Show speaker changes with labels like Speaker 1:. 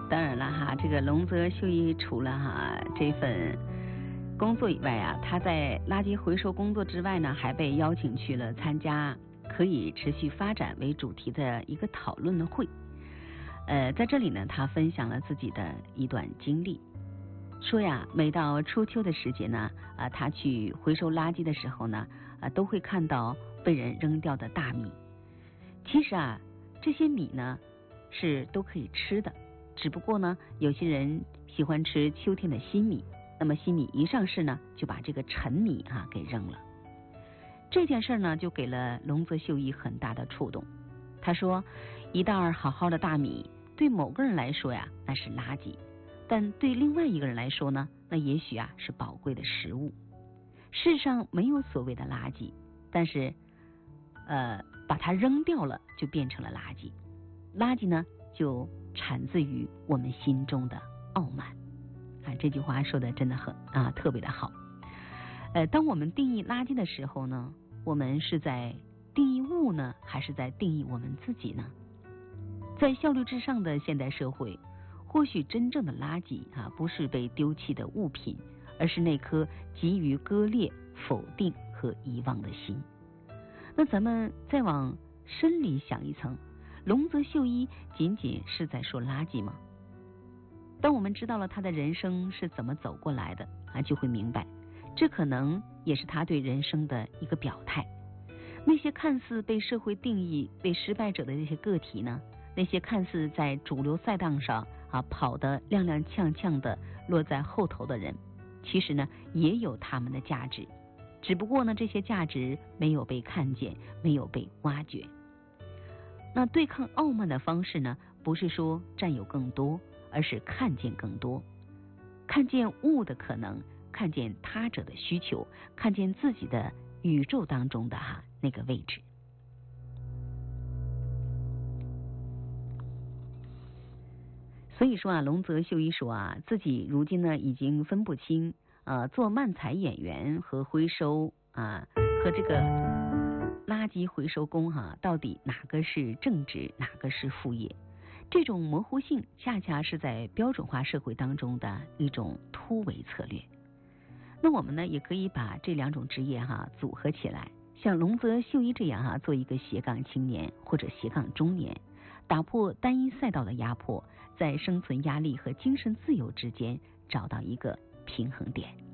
Speaker 1: 当然了哈，这个龙泽秀一除了这份工作以外啊，他在垃圾回收工作之外呢，还被邀请去了参加可以持续发展为主题的一个讨论的会。在这里呢，他分享了自己的一段经历，说呀，每到初秋的时节呢，他去回收垃圾的时候呢，都会看到被人扔掉的大米。其实这些米呢是都可以吃的，只不过呢，有些人喜欢吃秋天的新米，那么新米一上市呢，就把这个陈米给扔了。这件事呢，就给了龙泽秀一很大的触动。他说，一袋好好的大米，对某个人来说呀，那是垃圾，但对另外一个人来说呢，那也许是宝贵的食物。世上没有所谓的垃圾，但是把它扔掉了，就变成了垃圾。垃圾呢，就产自于我们心中的傲慢。这句话说的真的很特别的好。当我们定义垃圾的时候呢，我们是在定义物呢，还是在定义我们自己呢？在效率至上的现代社会，或许真正的垃圾不是被丢弃的物品，而是那颗急于割裂、否定和遗忘的心。那咱们再往深里想一层，龙泽秀一仅仅是在说垃圾吗？当我们知道了他的人生是怎么走过来的就会明白，这可能也是他对人生的一个表态。那些看似被社会定义为失败者的这些个体呢，那些看似在主流赛道上跑得踉踉跄跄的落在后头的人，其实呢也有他们的价值，只不过呢这些价值没有被看见，没有被挖掘。那对抗傲慢的方式呢，不是说占有更多，而是看见更多，看见物的可能，看见他者的需求，看见自己的宇宙当中的那个位置。所以说龙泽秀一说自己如今呢已经分不清做漫才演员和回收和这个垃圾回收工到底哪个是正职，哪个是副业。这种模糊性恰恰是在标准化社会当中的一种突围策略。那我们呢也可以把这两种职业组合起来，像龙泽秀一这样做一个斜杠青年或者斜杠中年，打破单一赛道的压迫，在生存压力和精神自由之间找到一个平衡点。